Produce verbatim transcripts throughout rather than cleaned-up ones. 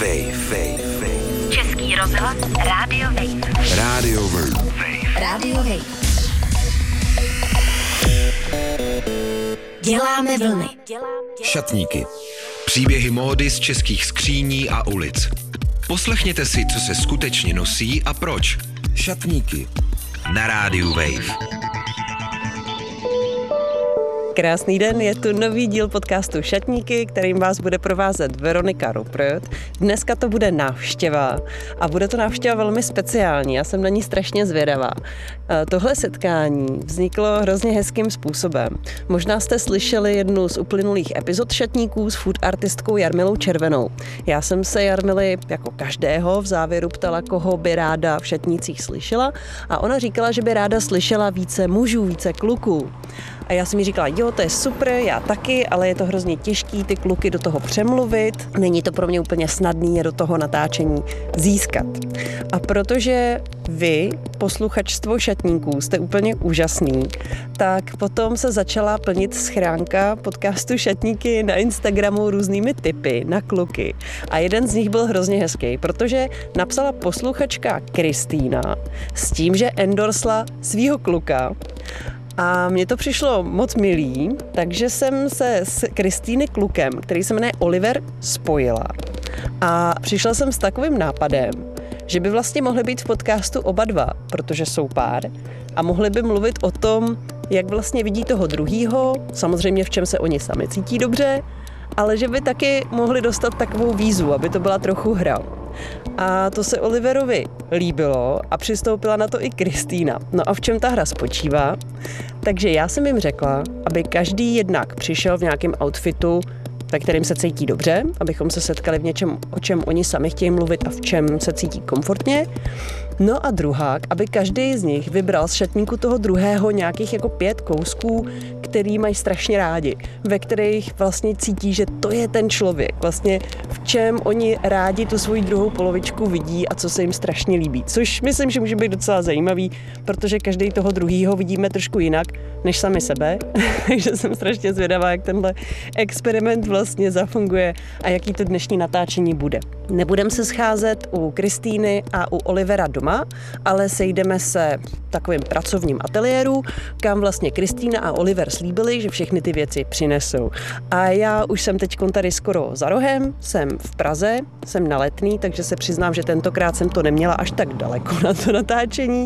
Wave, Wave, Wave. Český rozhlas Rádio Wave. Rádio Wave. Rádio Wave. Děláme vlny. Šatníky. Příběhy módy z českých skříní a ulic. Poslechněte si, co se skutečně nosí a proč. Šatníky. Na Rádiu Wave. Krásný den, je tu nový díl podcastu Šatníky, kterým vás bude provázet Veronika Ruprecht. Dneska to bude návštěva a bude to návštěva velmi speciální, já jsem na ní strašně zvědavá. Tohle setkání vzniklo hrozně hezkým způsobem. Možná jste slyšeli jednu z uplynulých epizod Šatníků s food artistkou Jarmilou Červenou. Já jsem se Jarmily jako každého v závěru ptala, koho by ráda v šatnících slyšela, a ona říkala, že by ráda slyšela více mužů, více kluků. A já jsem jí říkala, jo, to je super, já taky, ale je to hrozně těžký ty kluky do toho přemluvit. Není to pro mě úplně snadný je do toho natáčení získat. A protože vy, posluchačstvo šatníků, jste úplně úžasný, tak potom se začala plnit schránka podcastu Šatníky na Instagramu různými tipy na kluky. A jeden z nich byl hrozně hezký, protože napsala posluchačka Kristýna s tím, že endorsla svýho kluka. A mně to přišlo moc milý, takže jsem se s Kristýny klukem, který se jmenuje Oliver, spojila. A přišla jsem s takovým nápadem, že by vlastně mohli být v podcastu oba dva, protože jsou pár, a mohli by mluvit o tom, jak vlastně vidí toho druhýho, samozřejmě v čem se oni sami cítí dobře, ale že by taky mohli dostat takovou výzvu, aby to byla trochu hra. A to se Oliverovi líbilo a přistoupila na to i Kristýna. No a v čem ta hra spočívá? Takže já jsem jim řekla, aby každý jednak přišel v nějakém outfitu, ve kterém se cítí dobře, abychom se setkali v něčem, o čem oni sami chtějí mluvit a v čem se cítí komfortně. No a druhák, aby každý z nich vybral z šatníku toho druhého nějakých jako pět kousků, který mají strašně rádi, ve kterých vlastně cítí, že to je ten člověk, vlastně v čem oni rádi tu svoji druhou polovičku vidí a co se jim strašně líbí. Což myslím, že může být docela zajímavý, protože každý toho druhýho vidíme trošku jinak než sami sebe, takže jsem strašně zvědavá, jak tenhle experiment vlastně zafunguje a jaký to dnešní natáčení bude. Nebudeme se scházet u Kristýny a u Olivera doma, ale sejdeme se v takovém pracovním ateliéru, kam vlastně Kristýna a Oliver slíbili, že všechny ty věci přinesou. A já už jsem teď tady skoro za rohem, jsem v Praze, jsem na Letný, takže se přiznám, že tentokrát jsem to neměla až tak daleko na to natáčení,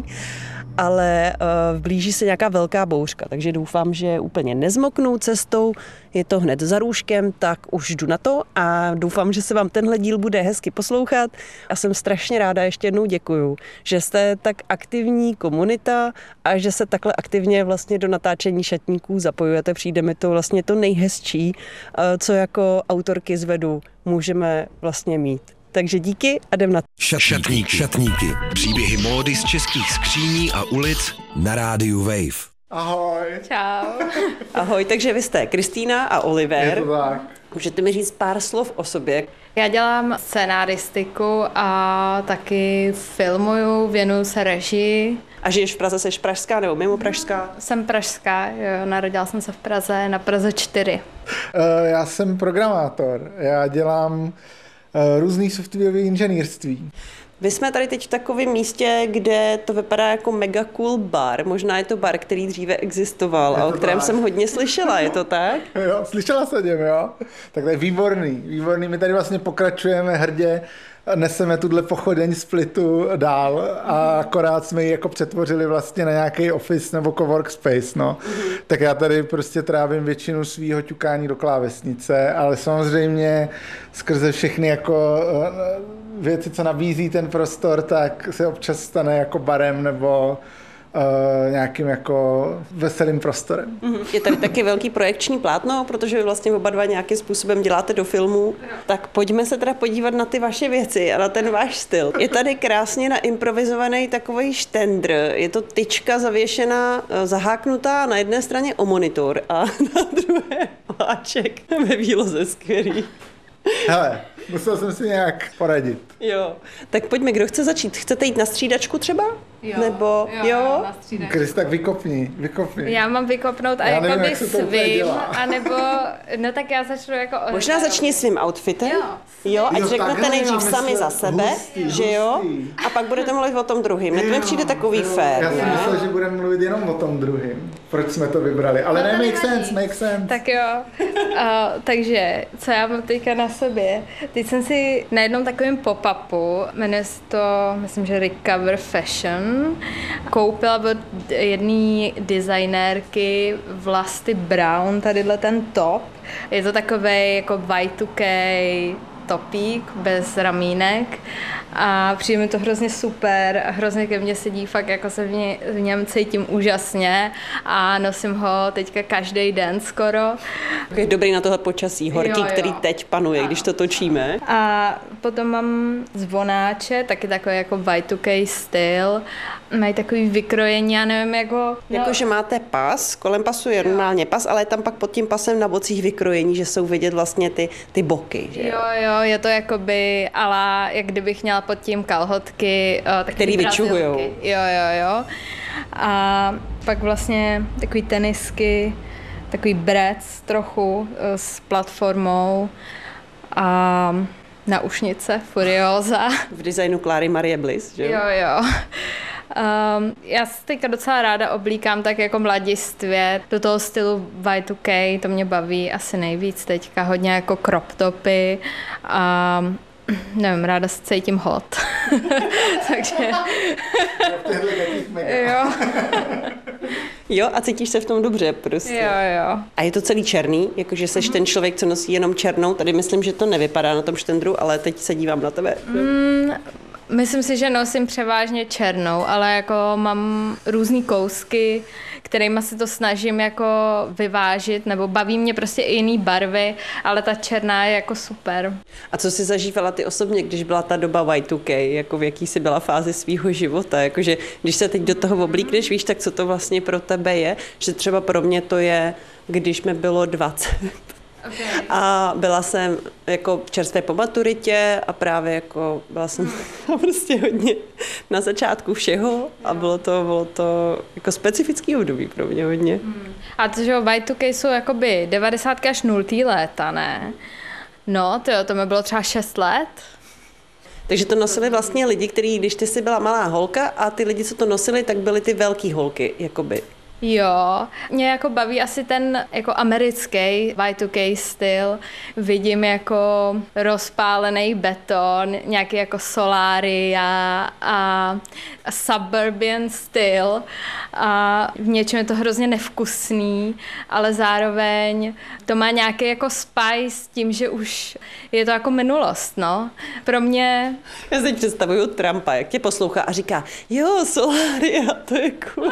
ale uh, blíží se nějaká velká bouřka, takže doufám, že úplně nezmoknu cestou, je to hned za růžkem, tak už jdu na to a doufám, že se vám tenhle díl bude hezky poslouchat. A jsem strašně ráda, ještě jednou děkuju, že jste tak aktivní komunita a že se takhle aktivně vlastně do natáčení šatníků zapojujete. Přijde mi to vlastně to nejhezčí, uh, co jako autorky zvedu můžeme vlastně mít. Takže díky a jdem na to. Šatníky. Šatníky. Příběhy módy z českých skříní a ulic na Rádiu Wave. Ahoj. Čau. Ahoj, takže vy jste Kristýna a Oliver. Je to tak. Můžete mi říct pár slov o sobě? Já dělám scenaristiku a taky filmuju, věnuju se režii. A žiješ v Praze, seš pražská nebo mimo pražská? Jsem pražská, jo, narodila jsem se v Praze, na Praze čtyři. Uh, já jsem programátor, já dělám uh, různý softwarové inženýrství. Vy jsme tady teď v takovém místě, kde to vypadá jako mega cool bar. Možná je to bar, který dříve existoval a o kterém tak. jsem hodně slyšela, je to tak? Jo, slyšela jsem něm, jo. Tak to je výborný, výborný. My tady vlastně pokračujeme hrdě, neseme tuhle pochodeň splitu dál a akorát jsme ji jako přetvořili vlastně na nějaký office nebo cowork space, no. Mm-hmm. Tak já tady prostě trávím většinu svýho ťukání do klávesnice, ale samozřejmě skrze všechny jako věci, co nabízí ten prostor, tak se občas stane jako barem nebo Uh, nějakým jako veselým prostorem. Je tady taky velký projekční plátno, protože vy vlastně oba dva nějakým způsobem děláte do filmu. Tak pojďme se teda podívat na ty vaše věci a na ten váš styl. Je tady krásně naimprovizovaný takový štendr. Je to tyčka zavěšená, zaháknutá na jedné straně o monitor a na druhé vláček ve výloze, skvělý. Hele, musel jsem si nějak poradit. Jo, tak pojďme, kdo chce začít? Chcete jít na střídačku třeba? Jo, Nebo, jo, jo? jo, na střídání. Chris, tak vykopni, vykopni. Já mám vykopnout a Já nevím, jakoby jak se to úplně svým, dělá. anebo, no tak já začnu jako... Možná začni svým outfitem, Jo. jo, ať Jo, řeknete takhle nejdřív já sami myslel. za sebe, Hustý, že jo, hustý. a pak budete mluvit o tom druhým. Mně to mi přijde takový fér, Já jsem ne? myslel, že budeme mluvit jenom o tom druhým. Proč jsme to vybrali? Ale No to ne, make nevadí. sense, make sense. Tak jo, uh, takže co já mám teďka na sobě? Teď jsem si na jednom takovém pop-upu, jmenuje se to, myslím, že Recover Fashion, koupila od jedné designérky Vlasty Brown tadyhle ten top. Je to takovej jako Y two K topík bez ramínek a přijde mi to hrozně super a hrozně ke mně sedí, fakt jako se v, ně, v něm cítím úžasně a nosím ho teďka každý den skoro. Je dobrý na tohle počasí, horký, Jo, jo. který teď panuje, když to točíme. A potom mám zvonáče, taky takový jako Y two K styl. Mají takový vykrojení, já nevím, jako... Jakože máte pas, kolem pasu je normálně pas, ale je tam pak pod tím pasem na bocích vykrojení, že jsou vidět vlastně ty, ty boky, že jo? Jo, jo, je to jakoby, ala, jak kdybych měla pod tím kalhotky, uh, takový Který vyčuhujou. brazilky. Jo, jo, jo. A pak vlastně takový tenisky, takový brec trochu uh, s platformou a naušnice Furiosa. V designu Kláry Marie Bliss, že jo? Jo, jo. Um, já se teďka docela ráda oblíkám tak jako mladistvě do toho stylu Y two K, to mě baví asi nejvíc teďka, hodně jako crop topy a nevím, ráda se cítím hot. Takže jo, Jo, a cítíš se v tom dobře prostě. jo, jo. A je to celý černý, jakože seš ten člověk, co nosí jenom černou. Tady myslím, že to nevypadá na tom štendru, ale teď se dívám na tebe. Mm, myslím si, že nosím převážně černou, ale jako mám různý kousky, kterýma se to snažím jako vyvážit, nebo baví mě prostě i jiný barvy, ale ta černá je jako super. A co jsi zažívala ty osobně, když byla ta doba Y two K, jako v jaký jsi byla fázi svýho života, jakože když se teď do toho oblíkneš, víš, tak co to vlastně pro tebe je, že třeba pro mě to je, když mi bylo dvacet. Okay. A byla jsem jako čerstvě po maturitě a právě jako byla jsem prostě hodně na začátku všeho a bylo to, bylo to jako specifický období pro mě hodně. A to, že Y two K jsou jakoby devadesátky až nultý léta, ne? No, to jo, to mi bylo třeba šest let. Takže to nosili vlastně lidi, kteří, když ty jsi byla malá holka a ty lidi, co to nosili, tak byly ty velký holky, jakoby. Jo, mě jako baví asi ten jako americký Y two K styl. Vidím jako rozpálený beton, nějaký jako solária a, a suburban styl. A v něčem je to hrozně nevkusný, ale zároveň to má nějaký jako spice s tím, že už je to jako minulost, no. Pro mě... Já si představuju Trumpa, jak tě poslouchá a říká, jo, solária, to je cool.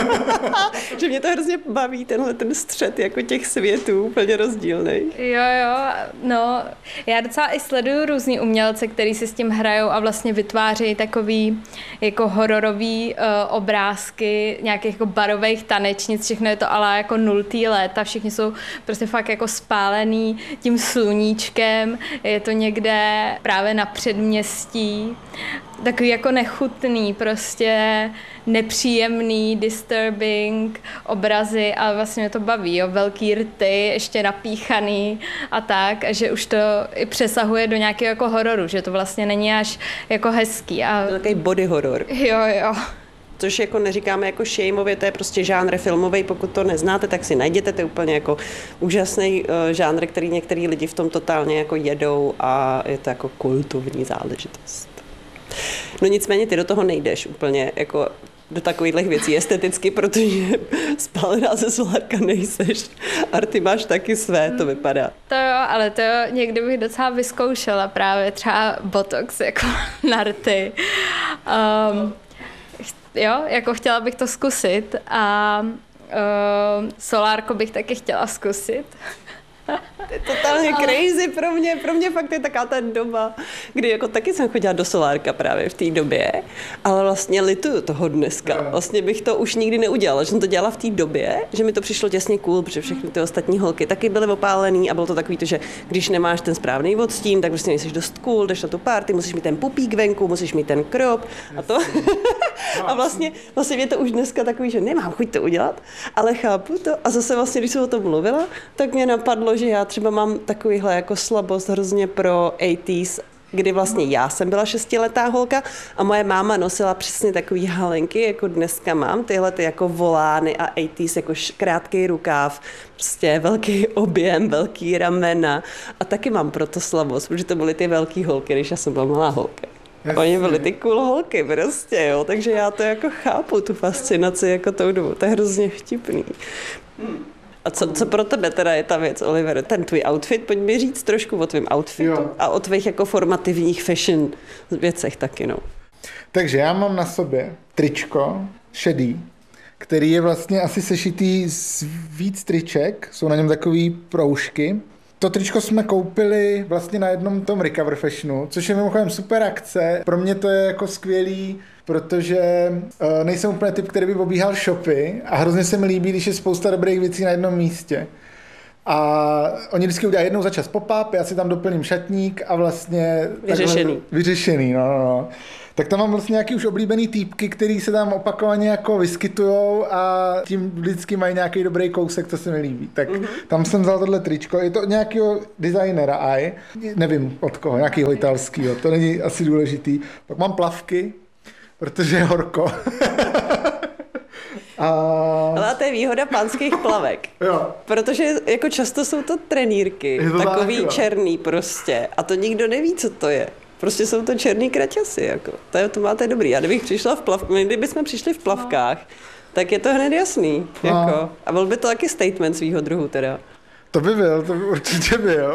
Že mě to hrozně baví, tenhle ten střed jako těch světů, úplně rozdílný. Jo, jo, no, já docela i sleduju různý umělce, který si s tím hrajou a vlastně vytvářejí takový jako hororový uh, obrázky nějakých jako barových tanečnic, všechno je to ale jako nultý léta, všichni jsou prostě fakt jako spálený tím sluníčkem, je to někde právě na předměstí, takový jako nechutný, prostě nepříjemný, disturbing obrazy, ale vlastně mě to baví, jo, velký rty, ještě napíchaný a tak, a že už to i přesahuje do nějakého jako hororu, že to vlastně není až jako hezký. A... To je takový body horror. Jo, jo. Což jako neříkáme jako shameově, to je prostě žánr filmový, pokud to neznáte, tak si najděte, to je úplně jako úžasný uh, žánr, který některý lidi v tom totálně jako jedou a je to jako kultovní záležitost. No nicméně ty do toho nejdeš úplně jako do takovýchhle věcí esteticky, protože spálená ze solárka nejseš. A ty máš taky své, to vypadá. To jo, ale to jo, někdy bych docela vyzkoušela právě třeba botox jako na rty. Um, jo, jako chtěla bych to zkusit a uh, solárko bych taky chtěla zkusit. To je totálně crazy pro mě. Pro mě fakt je taková ta doba, kdy jako taky jsem chodila do solárka právě v té době, ale vlastně lituju toho dneska. Vlastně bych to už nikdy neudělala, že jsem to dělala v té době, že mi to přišlo těsně cool, protože všechny ty ostatní holky taky byly opálený a bylo to takový to, že když nemáš ten správný odstín, tak prostě nejsi dost cool, jdeš na tu party, musíš mít ten pupík venku, musíš mít ten crop a to. A vlastně, vlastně mě to už dneska takový, že nemám chuť to udělat, ale chápu to. A zase vlastně, když jsem o tom mluvila, tak mě napadlo, že já třeba mám takovýhle jako slabost hrozně pro osmdesátých, kdy vlastně já jsem byla šestiletá holka a moje máma nosila přesně takový halenky, jako dneska mám, tyhle ty jako volány a osmdesátých jako krátký rukáv, prostě velký objem, velký ramena a taky mám proto slabost, protože to byly ty velký holky, když já jsem byla malá holka. Oni byly ty cool holky prostě, jo, takže já to jako chápu, tu fascinaci jako tou dobu, to je hrozně vtipný. Hmm. A co, co pro tebe teda je ta věc, Oliver? Ten tvůj outfit, pojď mi říct trošku o tvém outfitu jo. A o tvých jako formativních fashion věcech taky, no. Takže já mám na sobě tričko šedý, který je vlastně asi sešitý z víc triček, jsou na něm takový proužky. To tričko jsme koupili vlastně na jednom tom Recover Fashionu, což je mimochodem super akce. Pro mě to je jako skvělý, protože uh, nejsem úplně typ, který by obíhal shopy a hrozně se mi líbí, když je spousta dobrých věcí na jednom místě. A oni vždycky udělají jednou za čas pop-up, já si tam doplním šatník a vlastně... Vyřešený. Takhle, vyřešený, no, no, no. Tak tam mám vlastně nějaký už oblíbený týpky, který se tam opakovaně jako vyskytujou a tím vždycky mají nějaký dobrý kousek, co se mi líbí. Tak mm-hmm. tam jsem vzal tohle tričko, je to od nějakého designera aj, nevím od koho, nějakého italského, to není asi důležitý. Pak mám plavky, protože je horko. A... Ale to je výhoda pánských plavek. Jo. Protože jako často jsou to trenýrky, to takový tak, černý prostě a to nikdo neví, co to je. Prostě jsou to černý kraťasy, jako. To, je, to máte dobrý. A kdybych přišla v plavkách, kdybychom přišli v plavkách, no. tak je to hned jasný. No. Jako. A byl by to taky statement svýho druhu teda. To by byl, to by určitě byl.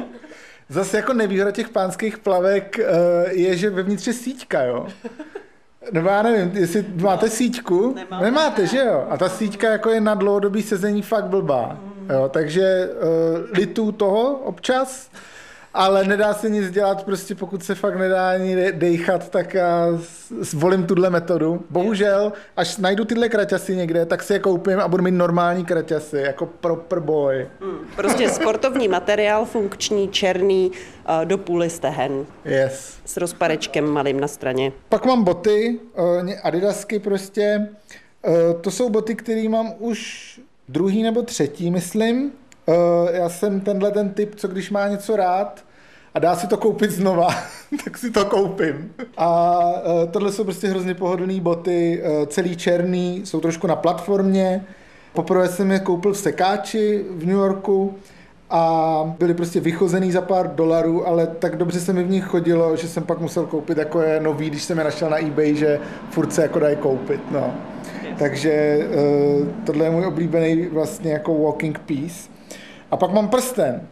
Zase jako nevýhoda těch pánských plavek je, že vevnitř je síťka, jo. Nebo já nevím, jestli máte síťku? Nemám. Nemáte, že jo? A ta síťka jako je na dlouhodobý sezení fakt blbá. Jo, takže uh, litu toho občas, ale nedá se nic dělat, prostě pokud se fakt nedá ani dejchat, tak já zvolím tuhle metodu. Bohužel, až najdu tyhle kraťasy někde, tak si je koupím a budu mít normální kraťasy, jako proper boy. Hmm, prostě sportovní materiál, funkční, černý, do půly stehen. Yes. S rozparečkem malým na straně. Pak mám boty, adidasky prostě. To jsou boty, které mám už druhý nebo třetí, myslím. Já jsem tenhle ten typ, co když má něco rád a dá si to koupit znova, tak si to koupím. A tohle jsou prostě hrozně pohodlný boty, celý černý, jsou trošku na platformě. Poprvé jsem je koupil v sekáči v New Yorku a byly prostě vychozený za pár dolarů, ale tak dobře se mi v nich chodilo, že jsem pak musel koupit jako je nový, když jsem je našel na eBay, že furt se jako dají koupit, no. Takže tohle je můj oblíbený vlastně jako walking piece. A pak mám prsten.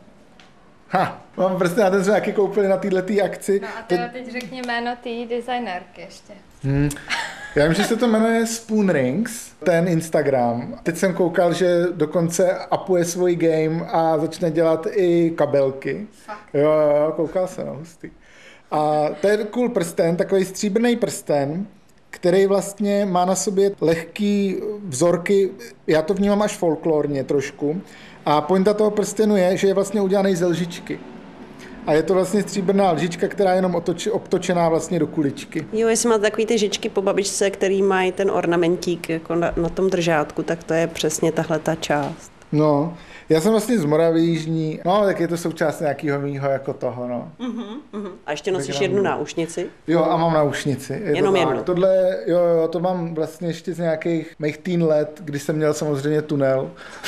Ha, mám prsten a ten jsme nějaký koupili na této akci. No a teda teď řekni jméno té designérky ještě. Hmm. Já vím, že se to jmenuje Spoon Rings, ten Instagram. Teď jsem koukal, že dokonce upuje svůj game a začne dělat i kabelky. Fakt. Jo, jo, koukal jsem, no, hustý. A to je cool prsten, takový stříbrný prsten, který vlastně má na sobě lehký vzorky, já to vnímám až folklorně trošku. A pointa toho prstenu je, že je vlastně udělaný ze lžičky. A je to vlastně stříbrná lžička, která je jenom otoč, obtočená vlastně do kuličky. Jo, jestli máte takový ty žičky po babičce, který mají ten ornamentík jako na, na tom držátku, tak to je přesně tahle ta část. No, já jsem vlastně z Moravy jižní, no tak je to součást nějakého mýho jako toho, no. Uh-huh, uh-huh. A ještě nosíš jednu náušnici? Jo, a mám náušnici. Je Jenom to jednu? Tohle, jo, jo, to mám vlastně ještě z nějakých mých teen let, kdy jsem měl samozřejmě tunel,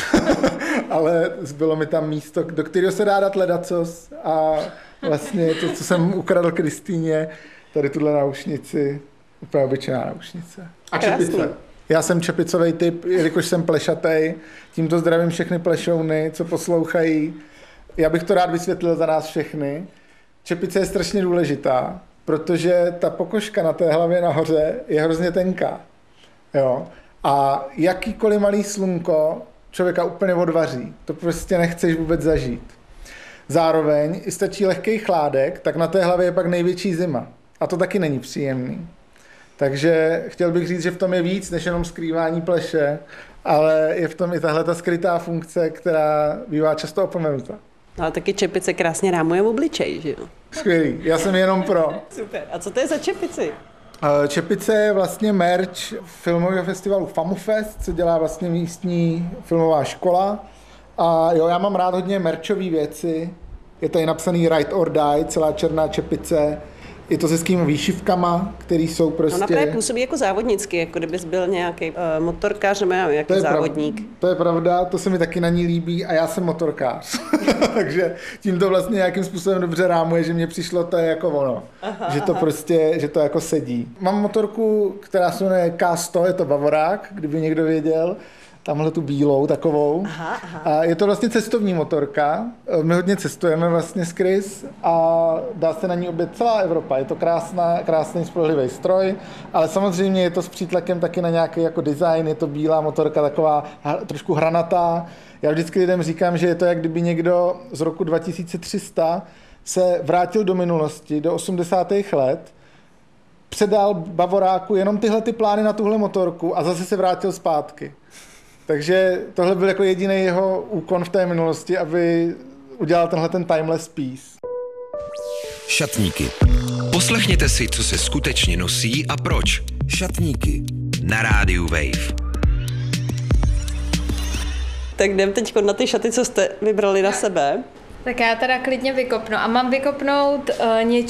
ale zbylo mi tam místo, do kterého se dá dát ledacos a vlastně to, co jsem ukradl Kristýně, tady tuhle náušnici, úplně obyčejná náušnice. A čepice. Já jsem čepicový typ, jelikož jsem plešatej, tímto zdravím všechny plešouny, co poslouchají. Já bych to rád vysvětlil za nás všechny. Čepice je strašně důležitá, protože ta pokožka na té hlavě nahoře je hrozně tenká. Jo? A jakýkoliv malý slunko člověka úplně odvaří. To prostě nechceš vůbec zažít. Zároveň i stačí lehký chládek, tak na té hlavě je pak největší zima. A to taky není příjemný. Takže chtěl bych říct, že v tom je víc než jenom skrývání pleše, ale je v tom i tahle ta skrytá funkce, která bývá často opomenuta. No a taky čepice krásně rámuje obličej, že jo? Skvělý, já jsem jenom pro. Super. A co to je za čepici? Čepice je vlastně merch filmového festivalu FamuFest, co dělá vlastně místní filmová škola. A jo, já mám rád hodně merchové věci. Je tady napsaný Ride or Die, celá černá čepice. Je to se skými výšivkama, které jsou prostě... No právě působí jako závodnický, jako kdybys byl nějaký uh, motorkář nebo nějaký to závodník. Prav, to je pravda, to se mi taky na ní líbí a já jsem motorkář. Takže tím to vlastně nějakým způsobem dobře rámuje, že mně přišlo to je jako ono. Aha, že to aha. prostě, že to jako sedí. Mám motorku, která se jmenuje K sto, je to Bavorák, kdyby někdo věděl. Tamhle tu bílou takovou. Aha, aha. A je to vlastně cestovní motorka. My hodně cestujeme vlastně s Chris a dá se na ní objet celá Evropa. Je to krásná, krásný spolehlivý stroj, ale samozřejmě je to s přítlakem taky na nějaký jako design. Je to bílá motorka taková trošku hranatá. Já vždycky lidem říkám, že je to jak kdyby někdo z roku dva tisíce tři sta se vrátil do minulosti, do osmdesátých let, předal Bavoráku jenom tyhle ty plány na tuhle motorku a zase se vrátil zpátky. Takže tohle byl jako jediný jeho úkon v té minulosti, aby udělal tenhle ten timeless piece. Šatníky. Poslechněte si, co se skutečně nosí a proč. Šatníky. Na rádiu Wave. Tak jdem teď na ty šaty, co jste vybrali na sebe. Tak já teda klidně vykopnu. A mám vykopnout uh, něčí